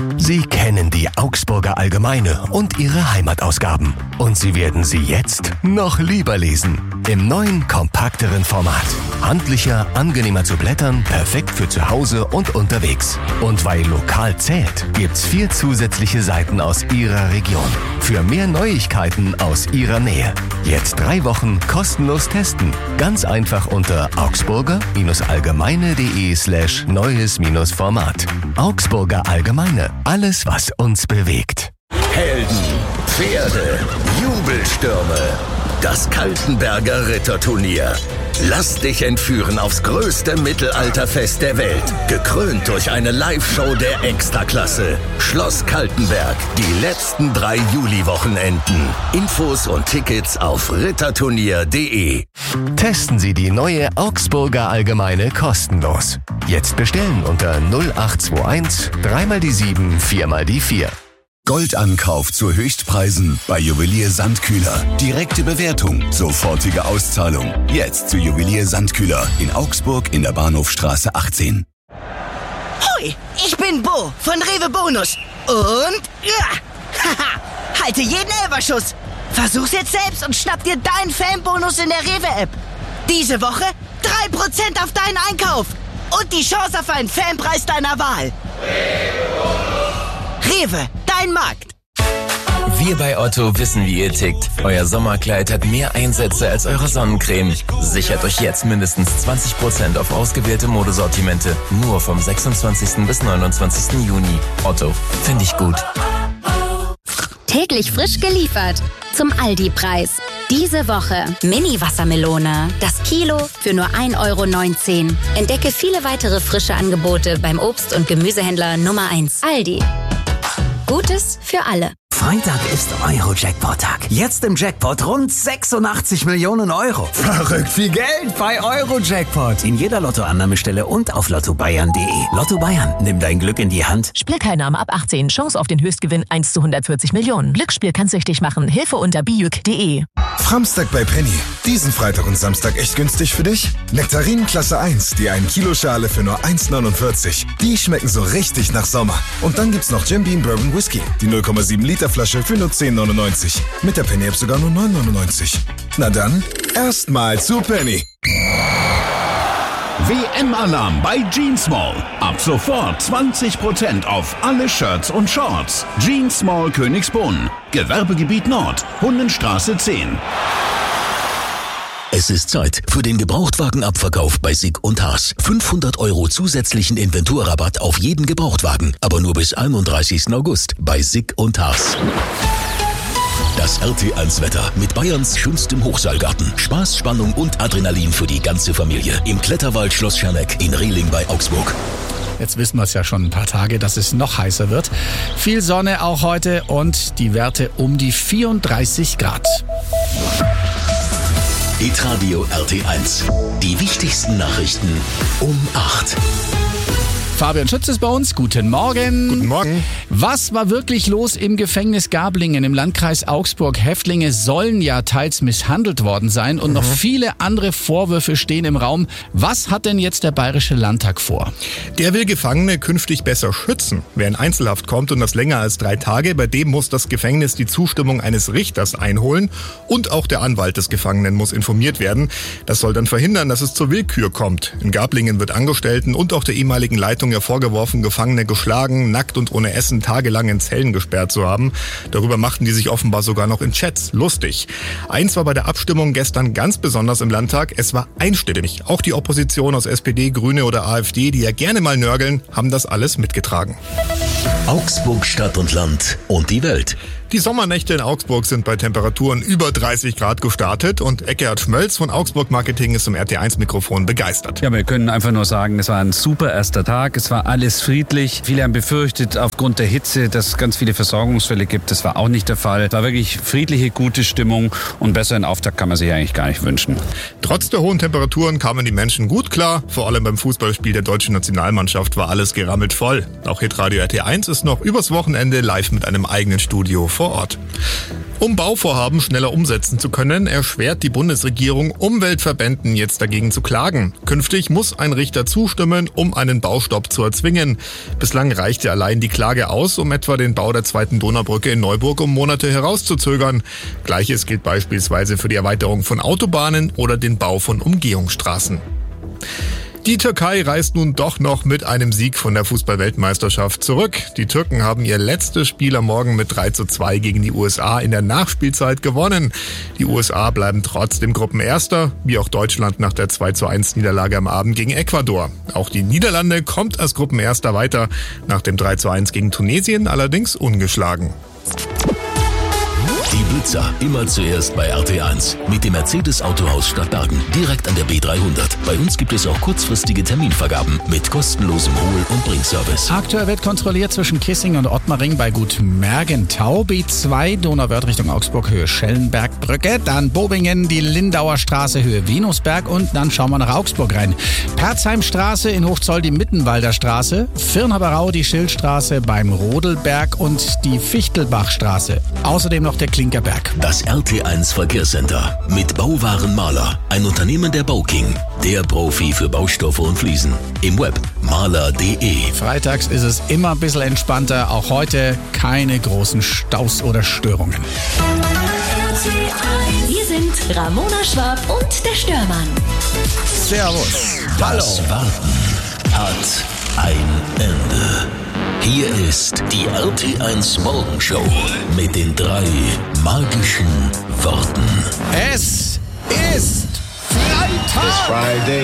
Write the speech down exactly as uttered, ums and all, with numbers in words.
Sie kennen die Augsburger Allgemeine und ihre Heimatausgaben. Und Sie werden sie jetzt noch lieber lesen. Im neuen, kompakteren Format. Handlicher, angenehmer zu blättern, perfekt für zu Hause und unterwegs. Und weil lokal zählt, gibt's vier zusätzliche Seiten aus Ihrer Region. Für mehr Neuigkeiten aus Ihrer Nähe. Jetzt drei Wochen kostenlos testen. Ganz einfach unter augsburger-allgemeine.de slash neues-format. Augsburger Allgemeine. Alles, was uns bewegt. Helden, Pferde, Jubelstürme. Das Kaltenberger Ritterturnier. Lass dich entführen aufs größte Mittelalterfest der Welt. Gekrönt durch eine Live-Show der Extraklasse. Schloss Kaltenberg. Die letzten drei Juli-Wochenenden. Infos und Tickets auf ritterturnier punkt de. Testen Sie die neue Augsburger Allgemeine kostenlos. Jetzt bestellen unter null acht zwei eins drei mal die sieben vier mal die vier. Goldankauf zu Höchstpreisen bei Juwelier Sandkühler. Direkte Bewertung, sofortige Auszahlung. Jetzt zu Juwelier Sandkühler in Augsburg in der Bahnhofstraße achtzehn. Hoi, ich bin Bo von Rewe Bonus. Und ja, haha, halte jeden Elferschuss. Versuch's jetzt selbst und schnapp dir deinen Fanbonus in der Rewe-App. Diese Woche drei Prozent auf deinen Einkauf. Und die Chance auf einen Fanpreis deiner Wahl. Rewe, dein Markt. Wir bei Otto wissen, wie ihr tickt. Euer Sommerkleid hat mehr Einsätze als eure Sonnencreme. Sichert euch jetzt mindestens zwanzig Prozent auf ausgewählte Modesortimente. Nur vom sechsundzwanzigsten bis neunundzwanzigsten Juni. Otto, finde ich gut. Täglich frisch geliefert. Zum Aldi-Preis. Diese Woche Mini-Wassermelone. Das Kilo für nur ein Euro neunzehn. Entdecke viele weitere frische Angebote beim Obst- und Gemüsehändler Nummer eins. Aldi. Gutes für alle. Freitag ist Euro-Jackpot-Tag. Jetzt im Jackpot rund sechsundachtzig Millionen Euro. Verrückt viel Geld bei Euro-Jackpot. In jeder Lottoannahmestelle und auf lotto bayern punkt de. Lotto Bayern, nimm dein Glück in die Hand. Spielteilnahme ab achtzehn. Chance auf den Höchstgewinn eins zu hundertvierzig Millionen. Glücksspiel kann süchtig machen. Hilfe unter bijuk punkt de. Framstag bei Penny. Diesen Freitag und Samstag echt günstig für dich? Nektarinen Klasse eins, die ein Kilo Schale für nur eins neunundvierzig. Die schmecken so richtig nach Sommer. Und dann gibt's noch Jim Beam Bourbon Whisky. Die null Komma sieben Liter Flasche für nur zehn neunundneunzig. Mit der Penny App sogar nur neun neunundneunzig. Na dann, erstmal zu Penny. W M-Alarm bei Jeans Mall. Ab sofort zwanzig Prozent auf alle Shirts und Shorts. Jeans Mall Königsbrunn. Gewerbegebiet Nord. Hundenstraße zehn. Es ist Zeit für den Gebrauchtwagenabverkauf bei Sick und Haas. fünfhundert Euro zusätzlichen Inventurrabatt auf jeden Gebrauchtwagen, aber nur bis einunddreißigsten August bei Sick und Haas. Das R T eins Wetter mit Bayerns schönstem Hochseilgarten. Spaß, Spannung und Adrenalin für die ganze Familie. Im Kletterwald Schloss Scherneck in Rehling bei Augsburg. Jetzt wissen wir es ja schon ein paar Tage, dass es noch heißer wird. Viel Sonne auch heute und die Werte um die vierunddreißig Grad. Hitradio R T eins. Die wichtigsten Nachrichten um acht. Fabian Schütz ist bei uns. Guten Morgen. Guten Morgen. Was war wirklich los im Gefängnis Gablingen im Landkreis Augsburg? Häftlinge sollen ja teils misshandelt worden sein und mhm. noch viele andere Vorwürfe stehen im Raum. Was hat denn jetzt der Bayerische Landtag vor? Der will Gefangene künftig besser schützen. Wer in Einzelhaft kommt und das länger als drei Tage, bei dem muss das Gefängnis die Zustimmung eines Richters einholen und auch der Anwalt des Gefangenen muss informiert werden. Das soll dann verhindern, dass es zur Willkür kommt. In Gablingen wird Angestellten und auch der ehemaligen Leitung ja vorgeworfen, Gefangene geschlagen, nackt und ohne Essen tagelang in Zellen gesperrt zu haben. Darüber machten die sich offenbar sogar noch in Chats lustig. Eins war bei der Abstimmung gestern ganz besonders im Landtag. Es war einstimmig. Auch die Opposition aus S P D, Grüne oder AfD, die ja gerne mal nörgeln, haben das alles mitgetragen. Augsburg, Stadt und Land und die Welt. Die Sommernächte in Augsburg sind bei Temperaturen über dreißig Grad gestartet und Eckhard Schmölz von Augsburg Marketing ist zum R T eins Mikrofon begeistert. Ja, wir können einfach nur sagen, es war ein super erster Tag. Es war alles friedlich. Viele haben befürchtet aufgrund der Hitze, dass es ganz viele Versorgungsfälle gibt. Das war auch nicht der Fall. Es war wirklich friedliche, gute Stimmung und besseren Auftakt kann man sich eigentlich gar nicht wünschen. Trotz der hohen Temperaturen kamen die Menschen gut klar. Vor allem beim Fußballspiel der deutschen Nationalmannschaft war alles gerammelt voll. Auch Hitradio R T eins eins ist noch übers Wochenende live mit einem eigenen Studio vor Ort. Um Bauvorhaben schneller umsetzen zu können, erschwert die Bundesregierung Umweltverbänden jetzt dagegen zu klagen. Künftig muss ein Richter zustimmen, um einen Baustopp zu erzwingen. Bislang reichte allein die Klage aus, um etwa den Bau der zweiten Donaubrücke in Neuburg um Monate herauszuzögern. Gleiches gilt beispielsweise für die Erweiterung von Autobahnen oder den Bau von Umgehungsstraßen. Die Türkei reist nun doch noch mit einem Sieg von der Fußball-Weltmeisterschaft zurück. Die Türken haben ihr letztes Spiel am Morgen mit drei zu zwei gegen die U S A in der Nachspielzeit gewonnen. Die U S A bleiben trotzdem Gruppenerster, wie auch Deutschland nach der zwei zu eins Niederlage am Abend gegen Ecuador. Auch die Niederlande kommt als Gruppenerster weiter, nach dem drei zu eins gegen Tunesien allerdings ungeschlagen. Die Blitzer, immer zuerst bei R T eins. Mit dem Mercedes Autohaus Stadtbergen, direkt an der B dreihundert. Bei uns gibt es auch kurzfristige Terminvergaben mit kostenlosem Hol- und Bringservice. Aktuell wird kontrolliert zwischen Kissing und Ottmaring bei Gut Mergentau. B zwei, Donauwörth Richtung Augsburg, Höhe Schellenbergbrücke. Dann Bobingen, die Lindauer Straße, Höhe Venusberg. Und dann schauen wir nach Augsburg rein. Perzheimstraße in Hochzoll, die Mittenwalder Straße. Firnhaberau, die Schildstraße beim Rodelberg und die Fichtelbachstraße. Außerdem noch der Klinkerberg. Das R T eins Verkehrscenter mit Bauwarenmaler, ein Unternehmen der Bauking, der Profi für Baustoffe und Fliesen. Im Web maler punkt de. Freitags ist es immer ein bisschen entspannter. Auch heute keine großen Staus oder Störungen. Wir sind Ramona Schwab und der Störmann. Servus. Das Warten hat ein Ende. Hier ist die R T eins Morgenshow mit den drei magischen Worten. Es ist Freitag!